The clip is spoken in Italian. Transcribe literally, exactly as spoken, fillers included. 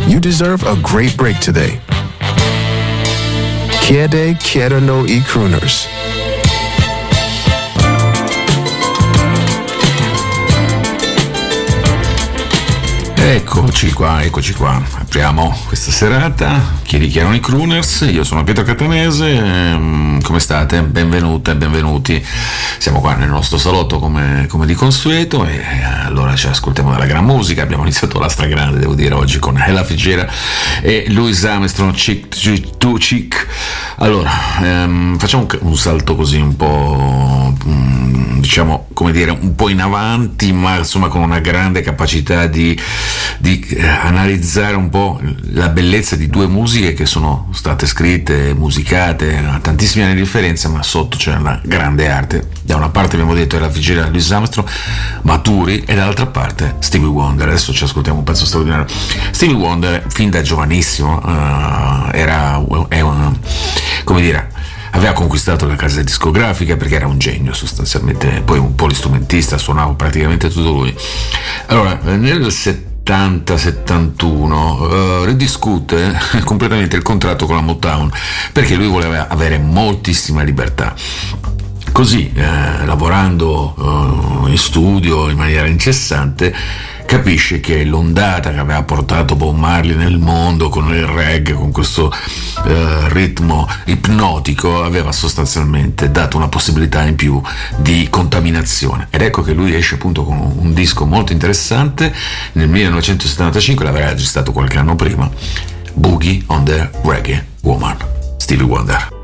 You deserve a great break today. Quiere, quiero no y crooners. Eccoci qua, eccoci qua. Apriamo questa serata. Chi richiedono i crooners? Io sono Pietro Catanese. Ehm, come state? Benvenute e benvenuti. Siamo qua nel nostro salotto come, come di consueto e allora ci ascoltiamo della gran musica. Abbiamo iniziato la stragrande, devo dire, oggi con Ella Fitzgerald e Louis Armstrong, Chick to Chick. Allora, ehm, facciamo un, un salto così un po', um, diciamo, come dire, un po' in avanti, ma insomma con una grande capacità di di eh, analizzare un po' la bellezza di due musiche che sono state scritte, musicate a tantissimi anni di differenza, ma sotto c'è una grande arte. Da una parte abbiamo detto Ella Fitzgerald, Louis Armstrong, maturi, e dall'altra parte Stevie Wonder. Adesso ci ascoltiamo un pezzo straordinario. Stevie Wonder fin da giovanissimo uh, era è un, come dire, aveva conquistato la casa discografica perché era un genio sostanzialmente, poi un polistrumentista, suonava praticamente tutto lui. Allora, nel settanta settantuno uh, ridiscute completamente il contratto con la Motown perché lui voleva avere moltissima libertà. Così, eh, lavorando uh, in studio in maniera incessante, capisce che l'ondata che aveva portato Bob Marley nel mondo con il reggae, con questo eh, ritmo ipnotico, aveva sostanzialmente dato una possibilità in più di contaminazione. Ed ecco che lui esce appunto con un disco molto interessante nel millenovecentosettantacinque, l'aveva registrato qualche anno prima, Boogie on the Reggae Woman, Stevie Wonder.